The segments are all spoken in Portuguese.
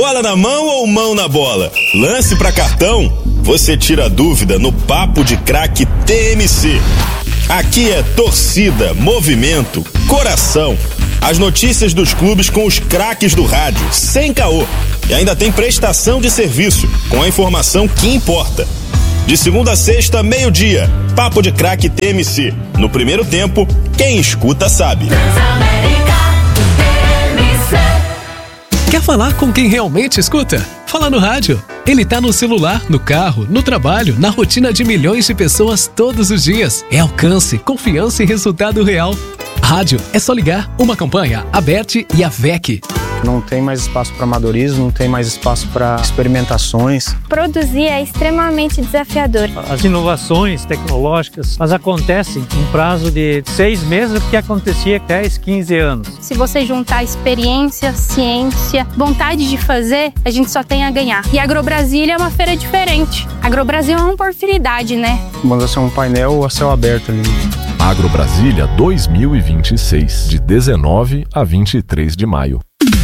Bola na mão ou mão na bola? Lance pra cartão? Você tira a dúvida no Papo de Craque TMC. Aqui é torcida, movimento, coração. As notícias dos clubes com os craques do rádio, sem caô. E ainda tem prestação de serviço, com a informação que importa. De segunda a sexta, meio-dia, Papo de Craque TMC. No primeiro tempo, quem escuta sabe. Quer falar com quem realmente escuta? Fala no rádio. Ele tá no celular, no carro, no trabalho, na rotina de milhões de pessoas todos os dias. É alcance, confiança e resultado real. Rádio é só ligar. Uma campanha, a BERT e a VEC. Não tem mais espaço para amadorismo, não tem mais espaço para experimentações. Produzir é extremamente desafiador. As inovações tecnológicas, elas acontecem em prazo de 6 meses, o que acontecia 10, 15 anos. Se você juntar experiência, ciência, vontade de fazer, a gente só tem a ganhar. E a AgroBrasília é uma feira diferente. A AgroBrasil é uma oportunidade, né? Vamos ser um painel a céu aberto ali. AgroBrasília 2026, de 19 a 23 de maio.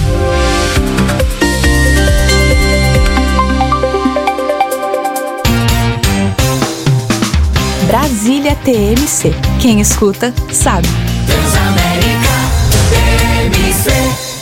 Brasília TMC. Quem escuta, sabe. Transamérica TMC.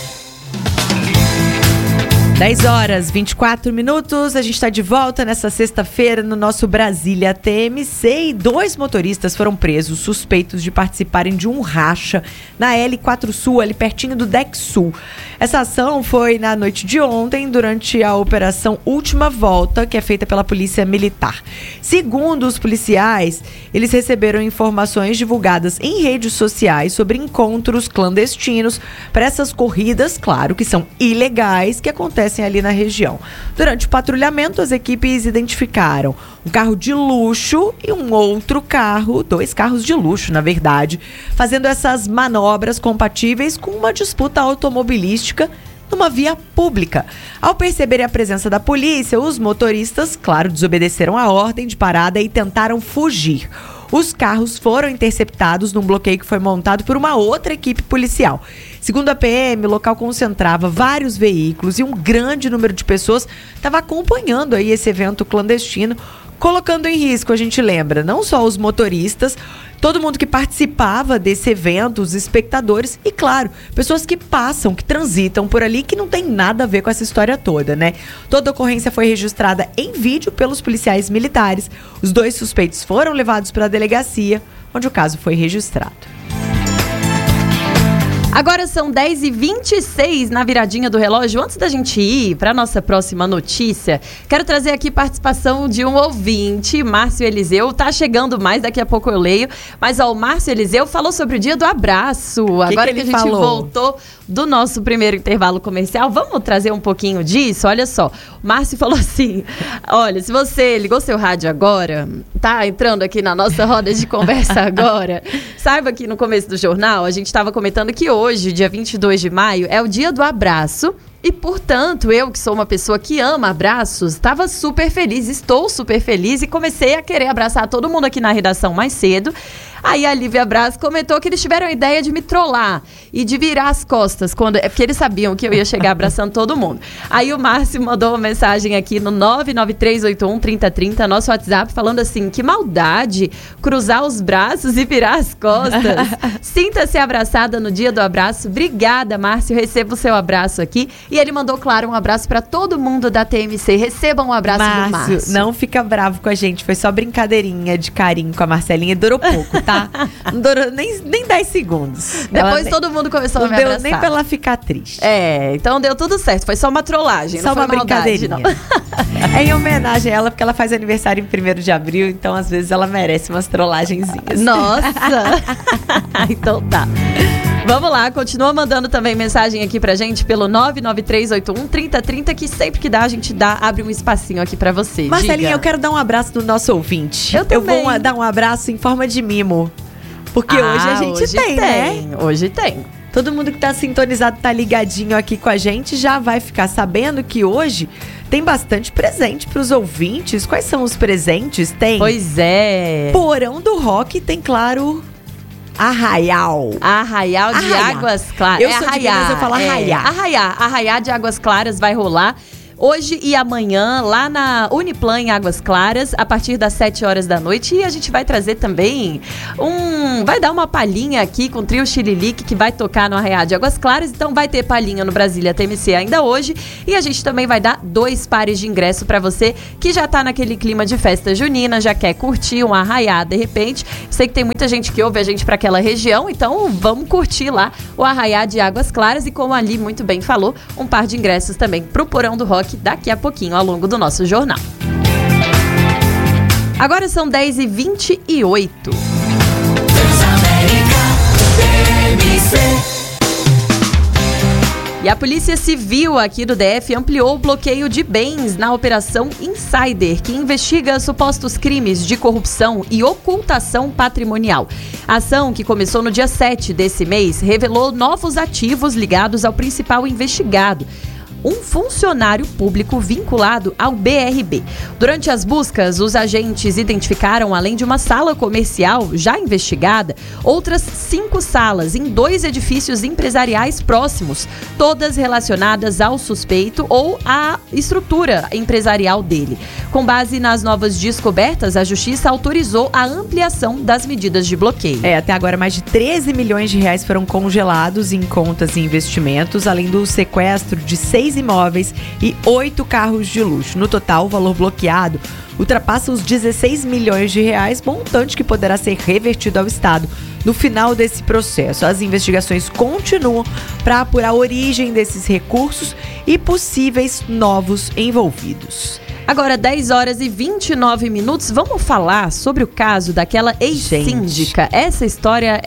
10h24. A gente está de volta nessa sexta-feira no nosso Brasília TMC e 2 motoristas foram presos suspeitos de participarem de um racha na L4 Sul, ali pertinho do Deck Sul. Essa ação foi na noite de ontem, durante a operação Última Volta, que é feita pela Polícia Militar. Segundo os policiais, eles receberam informações divulgadas em redes sociais sobre encontros clandestinos para essas corridas, claro, que são ilegais, que acontecem ali na região. Durante o patrulhamento, as equipes identificaram um carro de luxo e um outro carro, 2 carros de luxo, na verdade, fazendo essas manobras compatíveis com uma disputa automobilística numa via pública. Ao perceberem a presença da polícia, os motoristas, claro, desobedeceram a ordem de parada e tentaram fugir. Os carros foram interceptados num bloqueio que foi montado por uma outra equipe policial. Segundo a PM, o local concentrava vários veículos e um grande número de pessoas estava acompanhando aí esse evento clandestino, colocando em risco, a gente lembra, não só os motoristas, todo mundo que participava desse evento, os espectadores e, claro, pessoas que passam, que transitam por ali, que não tem nada a ver com essa história toda, né? Toda a ocorrência foi registrada em vídeo pelos policiais militares. Os 2 suspeitos foram levados para a delegacia, onde o caso foi registrado. Agora são 10h26 na viradinha do relógio. Antes da gente ir para a nossa próxima notícia, quero trazer aqui participação de um ouvinte, Márcio Eliseu. Tá chegando mais, daqui a pouco eu leio. Mas ó, o Márcio Eliseu falou sobre o Dia do Abraço. Agora que a gente voltou do nosso primeiro intervalo comercial, vamos trazer um pouquinho disso? Olha só, o Márcio falou assim, olha, se você ligou seu rádio agora, tá entrando aqui na nossa roda de conversa agora, saiba que no começo do jornal a gente estava comentando que hoje, dia 22 de maio, é o Dia do Abraço. E, portanto, eu que sou uma pessoa que ama abraços, estava super feliz, estou super feliz e comecei a querer abraçar todo mundo aqui na redação mais cedo. Aí a Lívia Braz comentou que eles tiveram a ideia de me trollar e de virar as costas, porque eles sabiam que eu ia chegar abraçando todo mundo. Aí o Márcio mandou uma mensagem aqui no 993813030, nosso WhatsApp, falando assim, que maldade cruzar os braços e virar as costas. Sinta-se abraçada no Dia do Abraço. Obrigada, Márcio, receba o seu abraço aqui. E ele mandou, claro, um abraço para todo mundo da TMC. Recebam um abraço do Márcio. Não fica bravo com a gente, foi só brincadeirinha de carinho com a Marcelinha, durou pouco, tá? Não durou nem 10 segundos. Depois todo mundo começou a me abraçar. Não deu nem pra ela ficar triste. É, então deu tudo certo, foi só uma trollagem, só não foi uma brincadeirinha. É em homenagem a ela, porque ela faz aniversário em 1º de abril, então às vezes ela merece umas trollagenzinhas. Nossa! Então tá. Vamos lá, continua mandando também mensagem aqui pra gente pelo 993813030, que sempre que dá, a gente abre um espacinho aqui pra você. Marcelinha, diga. Eu quero dar um abraço no nosso ouvinte. Eu vou dar um abraço em forma de mimo. Porque hoje a gente tem, né? Hoje tem. Todo mundo que tá sintonizado, tá ligadinho aqui com a gente, já vai ficar sabendo que hoje tem bastante presente pros ouvintes. Quais são os presentes? Tem? Pois é. Porão do Rock, tem, claro, Arraial. Arraial de Águas Claras. Eu sou de Minas, eu falo arraiar. Arraiar de Águas Claras vai rolar hoje e amanhã, lá na Uniplan em Águas Claras, a partir das 7 horas da noite. E a gente vai trazer também vai dar uma palhinha aqui com o trio Chililique, que vai tocar no Arraial de Águas Claras. Então vai ter palhinha no Brasília TMC ainda hoje. E a gente também vai dar 2 pares de ingresso pra você que já tá naquele clima de festa junina, já quer curtir um arraiá de repente. Sei que tem muita gente que ouve a gente pra aquela região, então vamos curtir lá o Arraiá de Águas Claras. E como a Ali muito bem falou, um par de ingressos também pro Porão do Rock daqui a pouquinho, ao longo do nosso jornal. Agora são 10h28. E a Polícia Civil aqui do DF ampliou o bloqueio de bens na Operação Insider, que investiga supostos crimes de corrupção e ocultação patrimonial. A ação, que começou no dia 7 desse mês, revelou novos ativos ligados ao principal investigado, um funcionário público vinculado ao BRB. Durante as buscas, os agentes identificaram, além de uma sala comercial já investigada, outras 5 salas em 2 edifícios empresariais próximos, todas relacionadas ao suspeito ou à estrutura empresarial dele. Com base nas novas descobertas, a Justiça autorizou a ampliação das medidas de bloqueio. Até agora, mais de 13 milhões de reais foram congelados em contas e investimentos, além do sequestro de 6 imóveis e 8 carros de luxo. No total, o valor bloqueado ultrapassa os 16 milhões de reais, montante que poderá ser revertido ao Estado no final desse processo. As investigações continuam para apurar a origem desses recursos e possíveis novos envolvidos. Agora, 10 horas e 29 minutos, vamos falar sobre o caso daquela ex-síndica. Essa história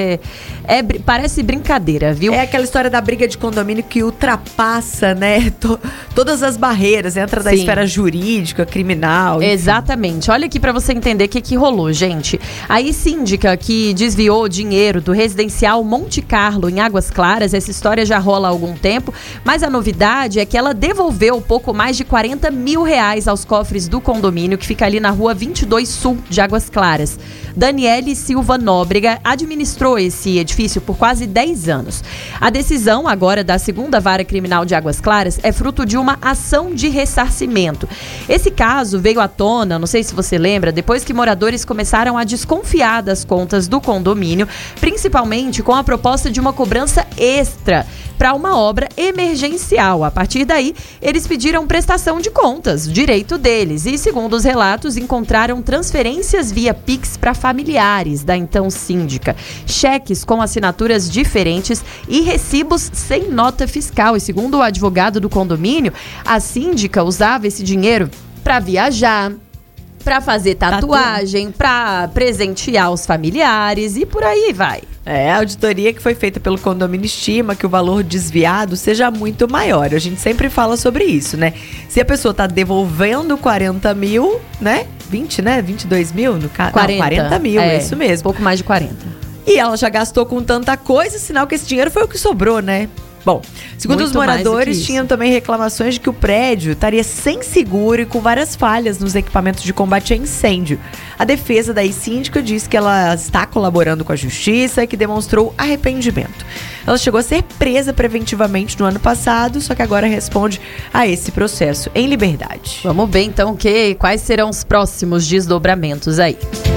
parece brincadeira, viu? É aquela história da briga de condomínio que ultrapassa, né, todas as barreiras, entra da esfera jurídica, criminal. Enfim. Exatamente. Olha aqui pra você entender o que rolou, gente. A ex-síndica que desviou dinheiro do residencial Monte Carlo, em Águas Claras, essa história já rola há algum tempo, mas a novidade é que ela devolveu pouco mais de 40 mil reais aos cofres do condomínio, que fica ali na rua 22 Sul de Águas Claras. Daniele Silva Nóbrega administrou esse edifício por quase 10 anos. A decisão agora da 2ª Vara Criminal de Águas Claras é fruto de uma ação de ressarcimento. Esse caso veio à tona, não sei se você lembra, depois que moradores começaram a desconfiar das contas do condomínio, principalmente com a proposta de uma cobrança extra para uma obra emergencial. A partir daí, eles pediram prestação de contas, direito deles, e, segundo os relatos, encontraram transferências via Pix para familiares da então síndica, cheques com assinaturas diferentes e recibos sem nota fiscal. E, segundo o advogado do condomínio, a síndica usava esse dinheiro para viajar, para fazer tatuagem, para presentear os familiares e por aí vai. A auditoria que foi feita pelo condomínio estima que o valor desviado seja muito maior. A gente sempre fala sobre isso, né? Se a pessoa tá devolvendo 40 mil, né? 20, né? 22 mil? No caso, 40 mil, é isso mesmo. Pouco mais de 40. E ela já gastou com tanta coisa, sinal que esse dinheiro foi o que sobrou, né? Bom, segundo Muito os moradores, tinham também reclamações de que o prédio estaria sem seguro e com várias falhas nos equipamentos de combate a incêndio. A defesa da ex-síndica diz que ela está colaborando com a justiça e que demonstrou arrependimento. Ela chegou a ser presa preventivamente no ano passado, só que agora responde a esse processo em liberdade. Vamos ver então quais serão os próximos desdobramentos aí.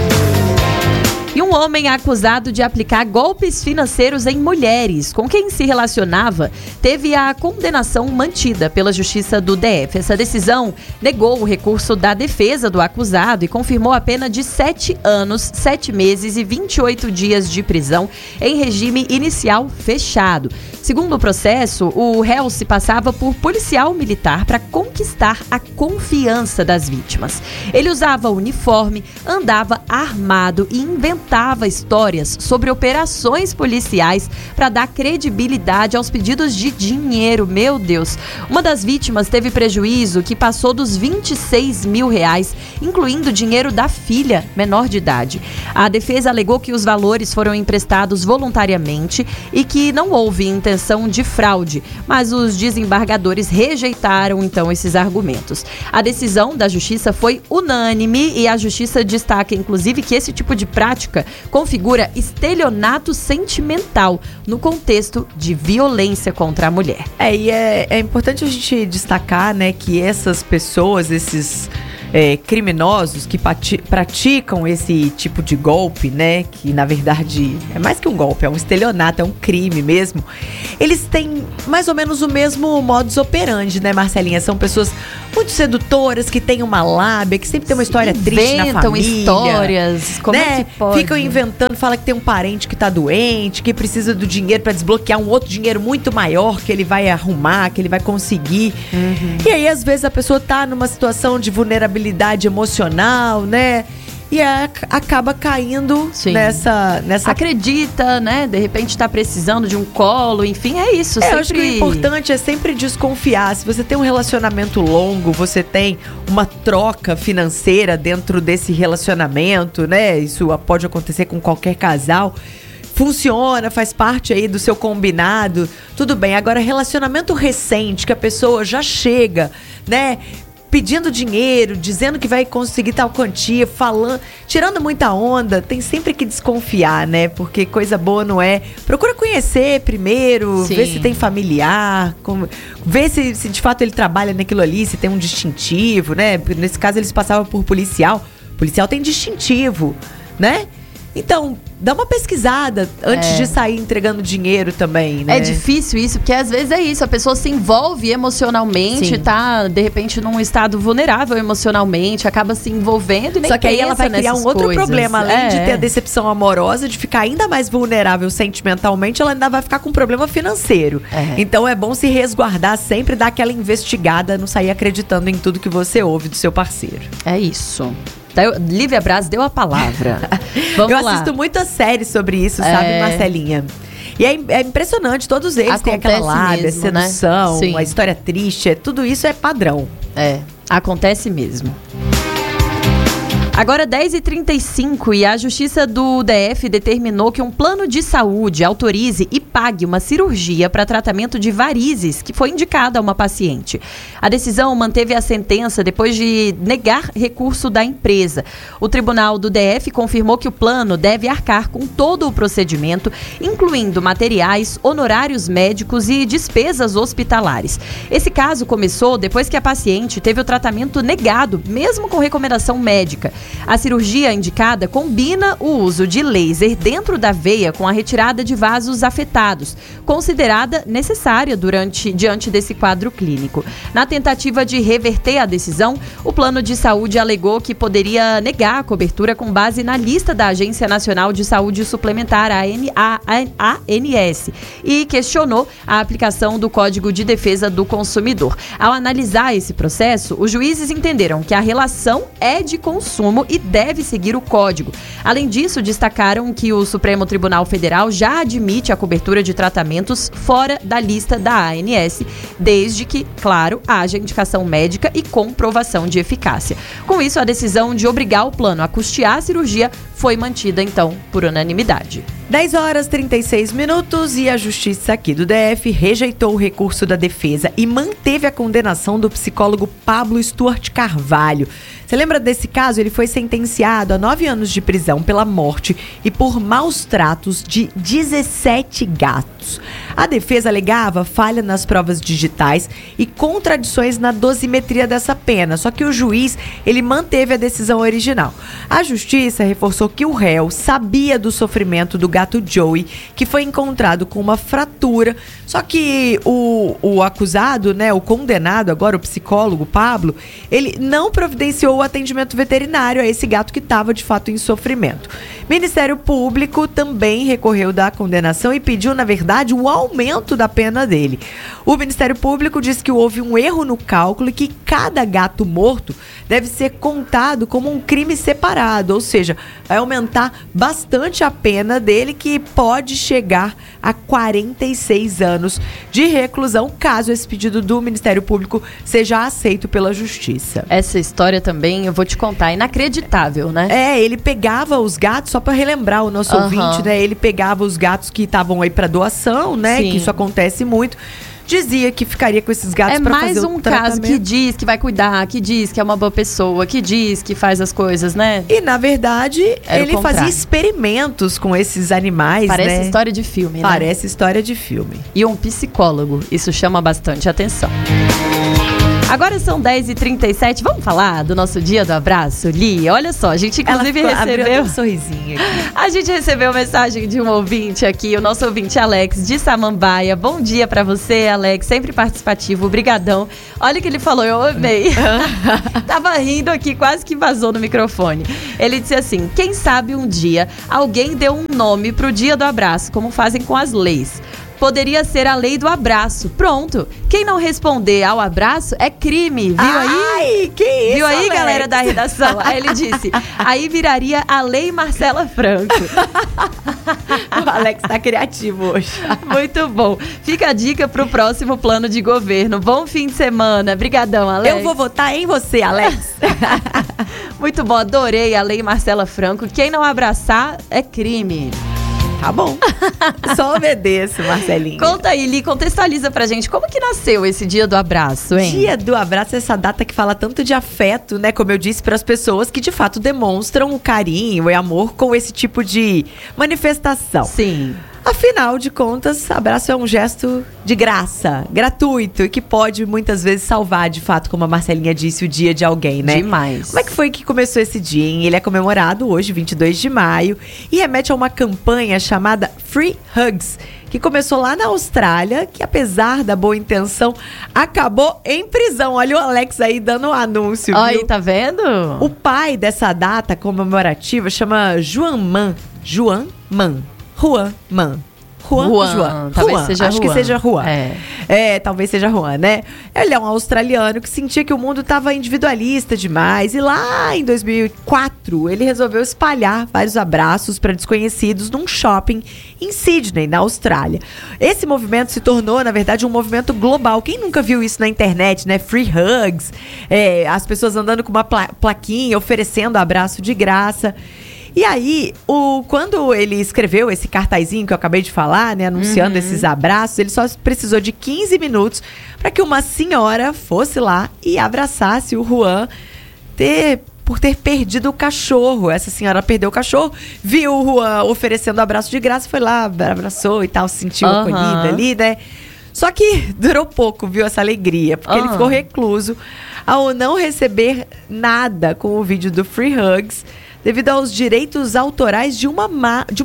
E um homem acusado de aplicar golpes financeiros em mulheres com quem se relacionava teve a condenação mantida pela Justiça do DF. Essa decisão negou o recurso da defesa do acusado e confirmou a pena de 7 anos, 7 meses e 28 dias de prisão em regime inicial fechado. Segundo o processo, o réu se passava por policial militar para conquistar a confiança das vítimas. Ele usava uniforme, andava armado e inventava histórias sobre operações policiais para dar credibilidade aos pedidos de dinheiro. Meu Deus! Uma das vítimas teve prejuízo que passou dos 26 mil reais, incluindo dinheiro da filha, menor de idade. A defesa alegou que os valores foram emprestados voluntariamente e que não houve intenção de fraude, mas os desembargadores rejeitaram então esses argumentos. A decisão da justiça foi unânime e a justiça destaca inclusive que esse tipo de prática pornográfica configura estelionato sentimental no contexto de violência contra a mulher. E é importante a gente destacar, né, que essas pessoas, esses criminosos que praticam esse tipo de golpe, né, que na verdade é mais que um golpe, é um estelionato, é um crime mesmo, eles têm mais ou menos o mesmo modus operandi, né, Marcelinha? São pessoas muito sedutoras, que têm uma lábia, que sempre tem uma história triste na família. Inventam histórias, como né? é que pode? Ficam inventando, fala que tem um parente que tá doente, que precisa do dinheiro para desbloquear um outro dinheiro muito maior que ele vai arrumar, que ele vai conseguir. E aí, às vezes, a pessoa tá numa situação de vulnerabilidade emocional, né? E acaba caindo nessa... Acredita, né? De repente tá precisando de um colo, enfim, é isso. Eu acho que o importante é sempre desconfiar. Se você tem um relacionamento longo, você tem uma troca financeira dentro desse relacionamento, né? Isso pode acontecer com qualquer casal. Funciona, faz parte aí do seu combinado, tudo bem. Agora, relacionamento recente, que a pessoa já chega, né, pedindo dinheiro, dizendo que vai conseguir tal quantia, falando, tirando muita onda, tem sempre que desconfiar, né? Porque coisa boa não é. Procura conhecer primeiro, ver se tem familiar, ver se de fato ele trabalha naquilo ali, se tem um distintivo, né? Nesse caso eles passavam por policial. Policial tem distintivo, né? Então, dá uma pesquisada antes de sair entregando dinheiro também, né? É difícil isso, porque às vezes é isso, a pessoa se envolve emocionalmente, tá, de repente, num estado vulnerável emocionalmente, acaba se envolvendo e nem Só que aí ela vai criar um outro problema, além de ter a decepção amorosa, de ficar ainda mais vulnerável sentimentalmente, ela ainda vai ficar com um problema financeiro. Então é bom se resguardar sempre, dar aquela investigada, não sair acreditando em tudo que você ouve do seu parceiro. É isso. Lívia Braz deu a palavra. Vamos lá. Eu assisto muitas séries sobre isso, sabe, Marcelinha? E é impressionante, todos eles têm aquela lábia, mesmo, sedução, né? A história triste, tudo isso é padrão. Acontece mesmo. Agora 10h35 e a Justiça do DF determinou que um plano de saúde autorize e pague uma cirurgia para tratamento de varizes que foi indicada a uma paciente. A decisão manteve a sentença depois de negar recurso da empresa. O Tribunal do DF confirmou que o plano deve arcar com todo o procedimento, incluindo materiais, honorários médicos e despesas hospitalares. Esse caso começou depois que a paciente teve o tratamento negado, mesmo com recomendação médica. A cirurgia indicada combina o uso de laser dentro da veia com a retirada de vasos afetados, considerada necessária diante desse quadro clínico. Na tentativa de reverter a decisão, o plano de saúde alegou que poderia negar a cobertura com base na lista da Agência Nacional de Saúde Suplementar, ANS, e questionou a aplicação do Código de Defesa do Consumidor. Ao analisar esse processo, os juízes entenderam que a relação é de consumo e deve seguir o código. Além disso, destacaram que o Supremo Tribunal Federal já admite a cobertura de tratamentos fora da lista da ANS, desde que, claro, haja indicação médica e comprovação de eficácia. Com isso, a decisão de obrigar o plano a custear a cirurgia foi mantida, então, por unanimidade. 10h36 e a Justiça aqui do DF rejeitou o recurso da defesa e manteve a condenação do psicólogo Pablo Stuart Carvalho. Você lembra desse caso? Ele foi sentenciado a 9 anos de prisão pela morte e por maus tratos de 17 gatos. A defesa alegava falha nas provas digitais e contradições na dosimetria dessa pena, só que o juiz, ele manteve a decisão original. A Justiça reforçou que o réu sabia do sofrimento do gato Joey, que foi encontrado com uma fratura, só que o acusado, né, o condenado agora, o psicólogo Pablo, ele não providenciou o atendimento veterinário a esse gato que estava de fato em sofrimento. Ministério Público também recorreu da condenação e pediu, na verdade, um aumento da pena dele. O Ministério Público diz que houve um erro no cálculo e que cada gato morto deve ser contado como um crime separado, ou seja, vai aumentar bastante a pena dele, que pode chegar a 46 anos de reclusão, caso esse pedido do Ministério Público seja aceito pela Justiça. Essa história também, eu vou te contar, é inacreditável, né? Ele pegava os gatos, só para relembrar o nosso ouvinte, né? Ele pegava os gatos que estavam aí para doação, né? Sim. Que isso acontece muito. dizia que ficaria com esses gatos pra fazer o tratamento. É mais um caso que diz que vai cuidar, que diz que é uma boa pessoa, que diz que faz as coisas, né? E, na verdade, ele fazia experimentos com esses animais, Parece história de filme, né? Parece história de filme. E um psicólogo, isso chama bastante atenção. Agora são 10h37, vamos falar do nosso dia do abraço, Li? Olha só, a gente inclusive recebeu um sorrisinho aqui. A gente recebeu mensagem de um ouvinte aqui, o nosso ouvinte Alex, de Samambaia. Bom dia pra você, Alex, sempre participativo, brigadão. Olha o que ele falou, eu amei. Tava rindo aqui, quase que vazou no microfone. Ele disse assim, quem sabe um dia alguém deu um nome pro dia do abraço, como fazem com as leis. Poderia ser a lei do abraço. Pronto. Quem não responder ao abraço é crime. Viu aí? Ai, que isso, viu aí, Alex? Galera da redação? Aí ele disse, aí viraria a lei Marcela Franco. O Alex tá criativo hoje. Muito bom. Fica a dica pro próximo plano de governo. Bom fim de semana. Brigadão, Alex. Eu vou votar em você, Alex. Muito bom. Adorei a lei Marcela Franco. Quem não abraçar é crime. Tá bom. Só obedeço, Marcelinho. Conta aí, Li, contextualiza pra gente como que nasceu esse dia do abraço, hein? Dia do abraço é essa data que fala tanto de afeto, né? Como eu disse, para as pessoas que de fato demonstram o carinho e amor com esse tipo de manifestação. Sim. Afinal de contas, abraço é um gesto de graça, gratuito e que pode muitas vezes salvar, de fato, como a Marcelinha disse, o dia de alguém, né? Demais. Como é que foi que começou esse dia, hein? Ele é comemorado hoje, 22 de maio, e remete a uma campanha chamada Free Hugs, que começou lá na Austrália, que apesar da boa intenção, acabou em prisão. Olha o Alex aí dando um anúncio, Aí, viu? tá vendo? O pai dessa data comemorativa chama Juan Man. Talvez seja Acho Juan. que seja Juan. Talvez seja Juan, né? Ele é um australiano que sentia que o mundo estava individualista demais. E lá em 2004, ele resolveu espalhar vários abraços para desconhecidos num shopping em Sydney, na Austrália. Esse movimento se tornou, na verdade, um movimento global. Quem nunca viu isso na internet, né? Free hugs, as pessoas andando com uma plaquinha, oferecendo abraço de graça. E aí, quando ele escreveu esse cartazinho que eu acabei de falar, né, anunciando esses abraços, ele só precisou de 15 minutos para que uma senhora fosse lá e abraçasse o Juan por ter perdido o cachorro. Essa senhora perdeu o cachorro, viu o Juan oferecendo abraço de graça, foi lá, abraçou e tal, se sentiu acolhida ali, né? Só que durou pouco, viu, essa alegria, porque ele ficou recluso ao não receber nada com o vídeo do Free Hugs, devido aos direitos autorais de uma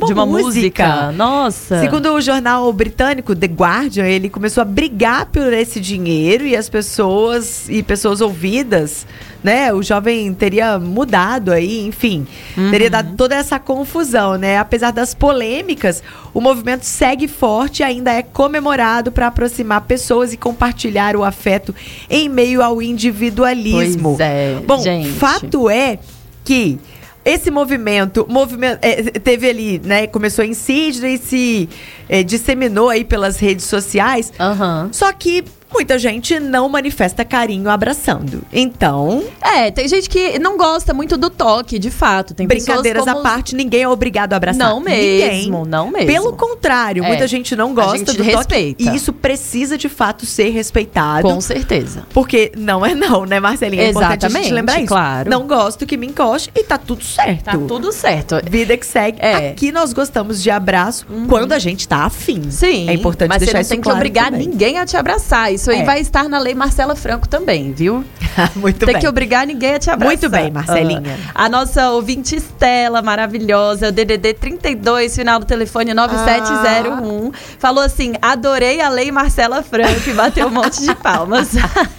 música. Nossa! Segundo o jornal britânico The Guardian, ele começou a brigar por esse dinheiro e as pessoas ouvidas, né? O jovem teria mudado aí, enfim, teria dado toda essa confusão, né? Apesar das polêmicas, o movimento segue forte e ainda é comemorado para aproximar pessoas e compartilhar o afeto em meio ao individualismo. Pois é, bom, gente. fato é que esse movimento teve ali, né? Começou em Sydney e se disseminou aí pelas redes sociais. Só que muita gente não manifesta carinho abraçando. Então... tem gente que não gosta muito do toque, de fato. Tem brincadeiras à parte, ninguém é obrigado a abraçar. Não mesmo, não mesmo. Pelo contrário, muita gente não gosta do respeita. toque. E isso precisa, de fato, ser respeitado. Com certeza. Porque não é não, né, Marcelinha? É importante a gente lembrar isso. Claro. Não gosto que me encoste e tá tudo certo. Tá tudo certo. Vida que segue. Aqui nós gostamos de abraço quando a gente tá afim. Sim. É importante mas deixar você isso não tem que claro obrigar também. ninguém a te abraçar. Isso aí vai estar na lei Marcela Franco também, viu? Muito bem. Tem que obrigar ninguém a te abraçar. Muito bem, Marcelinha. A nossa ouvinte Estela, maravilhosa, DDD 32, final do telefone 9701, falou assim, adorei a lei Marcela Franco e bateu um monte de palmas.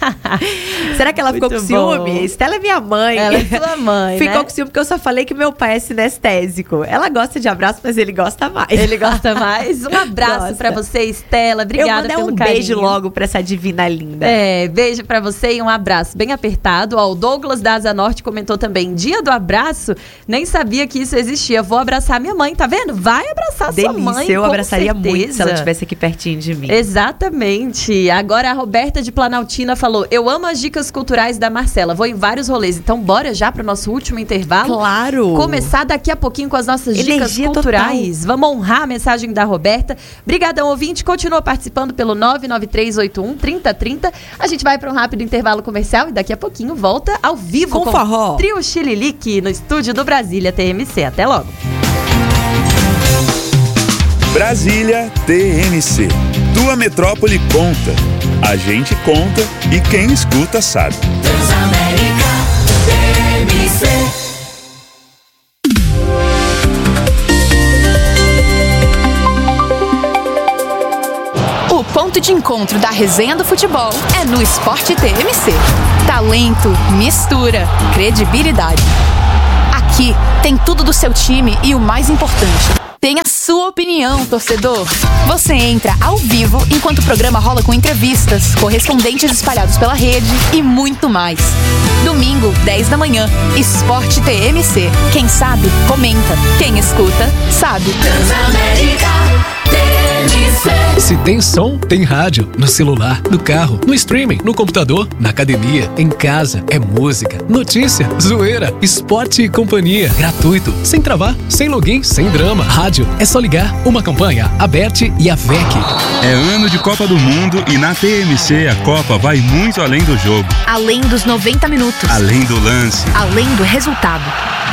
Será que ela ficou com ciúme? Estela é minha mãe. Ela é sua mãe, Ficou com ciúme porque eu só falei que meu pai é sinestésico. Ela gosta de abraço, mas ele gosta mais. Ele gosta mais. Um abraço pra você, Estela. Obrigada pelo carinho. Eu mandei um beijo logo pra essa divina linda. Beijo pra você e um abraço bem apertado. Ó, o Douglas da Asa Norte comentou também, dia do abraço, nem sabia que isso existia. Vou abraçar minha mãe, tá vendo? Vai abraçar sua mãe, eu abraçaria certeza. muito se ela estivesse aqui pertinho de mim. Exatamente. Agora a Roberta de Planaltina falou, eu amo as dicas culturais da Marcela, vou em vários rolês. Então bora já pro nosso último intervalo? Claro! Começar daqui a pouquinho com as nossas dicas Energia culturais. Total. Vamos honrar a mensagem da Roberta. Obrigadão, ouvinte. Continua participando pelo 993813030. A gente vai para um rápido intervalo comercial e daqui a pouquinho volta ao vivo com forró. Trio Chililique no estúdio do Brasília TMC. Até logo. Brasília TMC. Tua metrópole conta. A gente conta e quem escuta sabe. Transamérica TMC. O ponto de encontro da resenha do futebol é no Esporte TMC. Talento, mistura, credibilidade. Aqui tem tudo do seu time e o mais importante, tem a sua opinião, torcedor. Você entra ao vivo enquanto o programa rola com entrevistas, correspondentes espalhados pela rede e muito mais. Domingo, 10 da manhã, Esporte TMC. Quem sabe, comenta. Quem escuta, sabe. Transamérica TMC. Se tem som, tem rádio. No celular, no carro, no streaming, no computador, na academia, em casa. É música, notícia, zoeira, esporte e companhia. Gratuito, sem travar, sem login, sem drama. Rádio, é só ligar. Uma campanha, a Bert e a VEC. É ano de Copa do Mundo e na TMC a Copa vai muito além do jogo. Além dos 90 minutos. Além do lance. Além do resultado.